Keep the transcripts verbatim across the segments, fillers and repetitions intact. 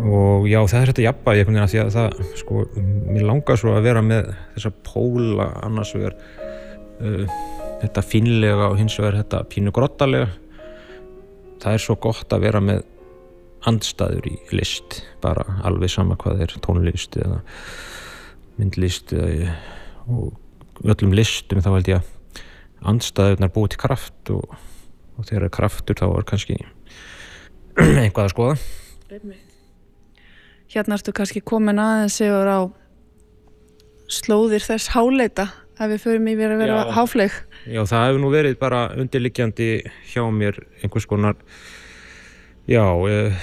og já, það er þetta jafnvægi einhvern veginn af því að það, sko, mér langar svo að vera með þessa póla annars vegar uh, þetta fínlega og hins vegar þetta pínu grottalega. Það er svo gott að vera með andstæður í list, bara alveg sama hvað er tónlist eða myndlist eða og öllum listum þá held ég að andstæðurnar búi til kraft og, og þegar er kraftur þá er kannski eitthvað að skoða. Hérna ertu kannski komin aðeins yfir á slóðir þess háleita ef við förum yfir að vera háfleig. Já, það hefur nú verið bara undirliggjandi hjá mér einhvers konar já eh,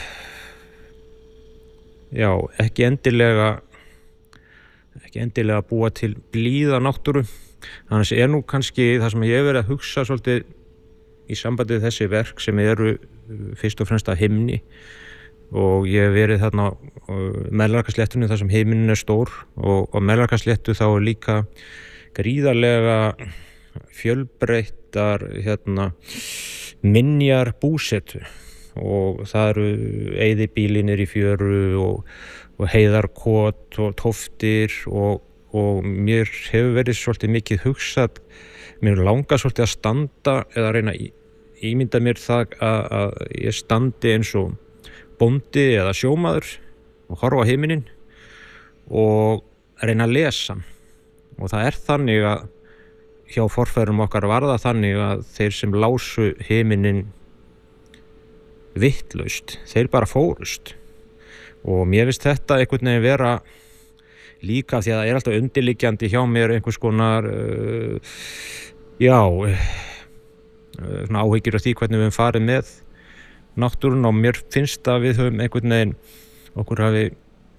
já, ekki endilega ekki endilega búa til blíða náttúru. Annars er nú kannski það sem ég hef verið að hugsa svolítið í sambandi við þessi verk sem eru fyrst og fremst að himni og ég hef verið þarna á Melrakkasléttunni þar sem himinn er stór og á Melrakkasléttu þá er líka gríðarlega fjölbreyttar hérna minjar búsetu og það eru eyðibýlinir í fjöru og, og heiðarkot og tóftir og, og mér hefur verið svolítið mikið hugsað, mér langar svolítið að standa eða reyna að ímynda mér það að, að ég standi eins og bóndi eða sjómaður og horfa á himininn og reyna að lesa og það er þannig að hjá forfeðrum okkar var það þannig að þeir sem lásu himininn vittlaust, þeir bara fórust og mér finnst þetta einhvern veginn vera líka því að það er alltaf undirliggjandi hjá mér einhvers konar uh, já uh, svona áhyggjur af því hvernig við höfum farið með náttúrun og mér finnst að við höfum einhvern veginn okkur hafi